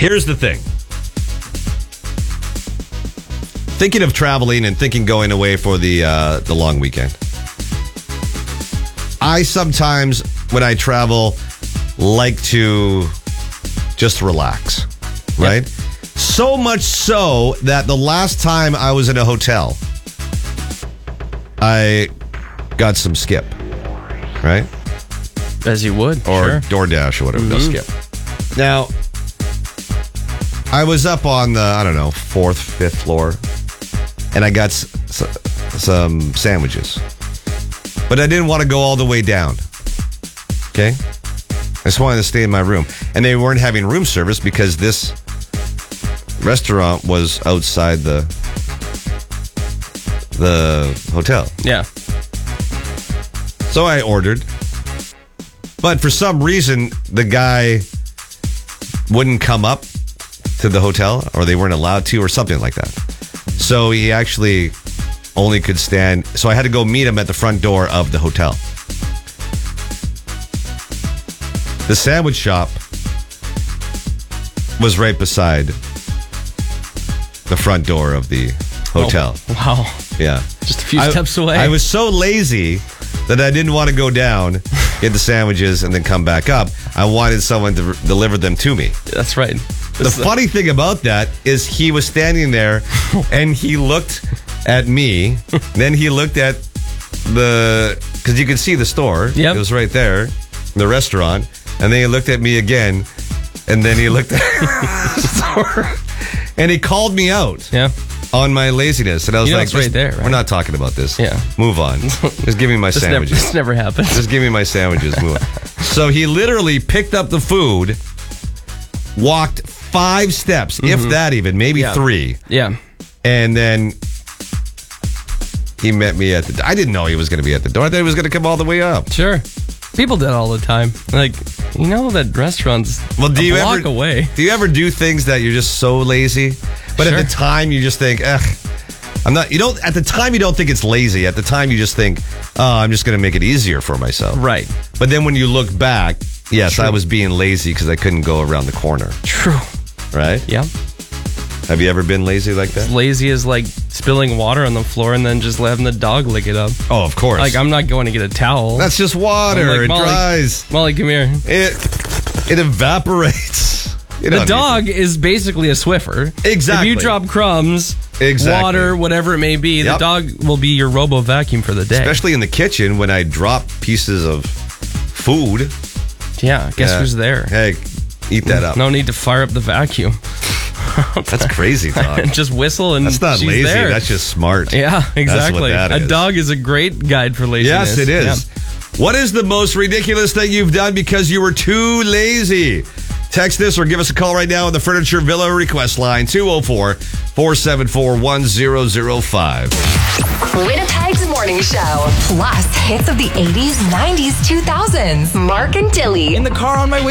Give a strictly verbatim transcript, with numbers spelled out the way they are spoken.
Here's the thing. Thinking of traveling and thinking going away for the uh, the long weekend. I sometimes, when I travel, like to just relax, right? Yep. So much so that the last time I was in a hotel, I got some Skip, right? As you would. Or sure. DoorDash or whatever, mm-hmm. Skip. Now, I was up on the, I don't know, fourth, fifth floor, and I got s- s- some sandwiches. But I didn't want to go all the way down. Okay? I just wanted to stay in my room. And they weren't having room service because this restaurant was outside the the hotel. Yeah. So I ordered. But for some reason, the guy wouldn't come up to the hotel, or they weren't allowed to, or something like that. So he actually only could stand. So I had to go meet him at the front door of the hotel. The sandwich shop was right beside the front door of the hotel. Oh, wow. Yeah. Just a few I, steps away. I was so lazy that I didn't want to go down, get the sandwiches, and then come back up. I wanted someone to r- deliver them to me. That's right. The funny thing about that is he was standing there and he looked at me. Then he looked at the, because you could see the store. Yep. It was right there, the restaurant. And then he looked at me again. And then he looked at the store. And he called me out. Yeah. On my laziness. And I was you know like, it's right there, right? We're not talking about this. Yeah. Move on. Just give me my this sandwiches. Never, this never happened. Just give me my sandwiches. Move on. So he literally picked up the food, walked five steps, mm-hmm. if that even, maybe yeah. three. Yeah. And then he met me at the... I didn't know he was going to be at the door. I thought he was going to come all the way up. Sure. People did all the time. Like, you know that restaurant's well, do a you block ever, away. Do you ever do things that you're just so lazy? But sure. At the time, you just think, ugh, I'm not... You don't... At the time, you don't think it's lazy. At the time, you just think, oh, I'm just going to make it easier for myself. Right. But then when you look back, yes, True. I was being lazy because I couldn't go around the corner. True. Right? Yeah. Have you ever been lazy like that? As lazy as like spilling water on the floor and then just letting the dog lick it up. Oh, of course. Like, I'm not going to get a towel. That's just water. Like, it Molly, dries. Molly, come here. It it evaporates. You the dog is basically a Swiffer. Exactly. If you drop crumbs, exactly. water, whatever it may be, yep. the dog will be your robo vacuum for the day. Especially in the kitchen when I drop pieces of food. Yeah, guess yeah. who's there? Hey, eat that up. No need to fire up the vacuum. That's crazy, dog. Just whistle and that's not she's lazy. there. That's just smart. Yeah, exactly. That's what that a is. dog is a great guide for laziness. Yes, it is. Yeah. What is the most ridiculous thing you've done because you were too lazy? Text us or give us a call right now on the Furniture Villa request line, two oh four, four seven four, one oh oh five. Winnipeg's Morning Show. Plus hits of the eighties, nineties, two thousands. Mark and Tilly. In the car on my way